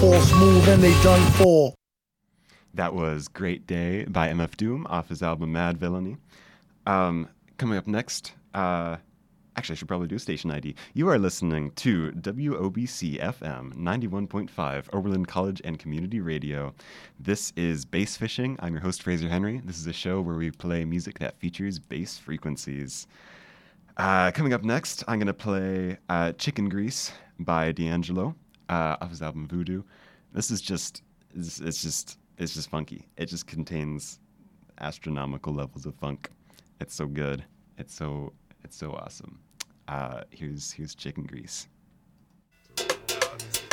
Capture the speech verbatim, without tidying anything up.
fall smooth and they done for. That was Great Day by M F Doom off his album Mad Villainy. Um, coming up next, uh, actually I should probably do station I D. You are listening to W O B C F M ninety-one point five, Oberlin College and Community Radio. This is Bass Fishing. I'm your host, Fraser Henry. This is a show where we play music that features bass frequencies. Uh, coming up next, I'm going to play uh, Chicken Grease by D'Angelo uh, off his album Voodoo. This is just, it's, it's just, it's just funky. It just contains astronomical levels of funk. It's so good. It's so, it's so awesome. Uh, here's, here's Chicken Grease. So